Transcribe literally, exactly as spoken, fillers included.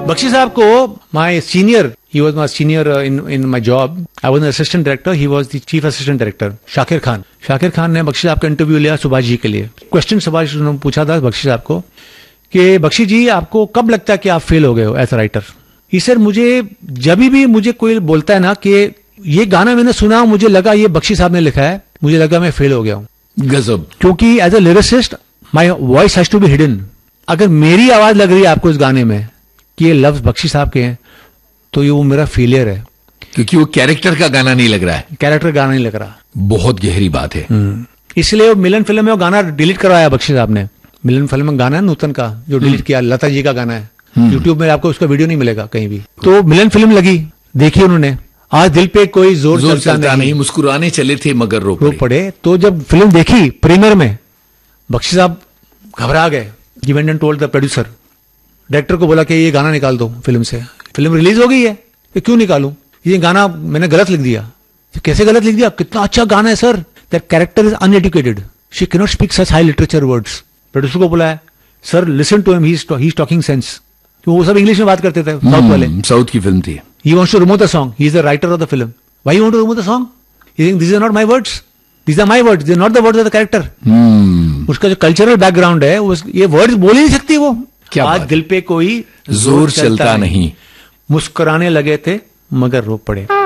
बख्शी साहब को my senior, he was my senior in in my job, I was an assistant director, he was the chief assistant director, Shakir Khan. Shakir Khan ने बख्शी साहब का interview लिया सुभाष जी के लिए। क्वेश्चन सुभाष ने पूछा था बख्शी साहब को कि बख्शी जी आपको कब लगता है कि आप फेल हो गए हो एज अ राइटर? ये सर मुझे जब भी मुझे कोई बोलता है ना कि ये गाना मैंने सुना, मुझे लगा ये बख्शी साहब ने लिखा है, मुझे लगा मैं फेल हो गया हूं। गजब। क्योंकि as a lyricist my voice has to be hidden. अगर मेरी आवाज लग रही है आपको इस गाने में कि ये लफ्ज बख्शी साहब के हैं, तो ये वो मेरा फेलियर है, क्योंकि वो कैरेक्टर का गाना नहीं लग रहा है। कैरेक्टर गाना नहीं लग रहा। बहुत गहरी बात है। इसलिए वो मिलन फिल्म में वो गाना डिलीट करवाया बख्शी साहब ने। मिलन फिल्म में गाना है नूतन का जो डिलीट किया, लता जी का गाना है। यूट्यूब में आपको उसका वीडियो नहीं मिलेगा कहीं भी। तो मिलन फिल्म लगी, देखी उन्होंने, आज दिल पे कोई जोर, जोर चलता, चलता नहीं, नहीं, मुस्कुराने चले थे मगर रो रो पड़े। तो जब फिल्म देखी प्रीमियर में, बख्शी साहब घबरा गए। He went and told the producer, director को बोला कि ये गाना निकाल दो फिल्म से, फिल्म रिलीज हो गई है, ये क्यों निकालूं? ये गाना मैंने गलत लिख दिया। कैसे गलत लिख दिया? कितना अच्छा गाना है sir. That character is uneducated, she can not speak such high literature words. Producer को बोला है, sir listen to him, he is talking sense. वो सब इंग्लिश में बात करते थे, साउथ वाले। साउथ की फिल्म थी। He wants to remove the song, he is the writer of the film. Why you want to remove the song? He think this are not my words, this are my words, this are not the words of the character. उसका जो cultural background है, ये words बोल ही नहीं सकती वो। क्या आज दिल पे कोई जोर चलता नहीं, मुस्कुराने लगे थे मगर रो पड़े।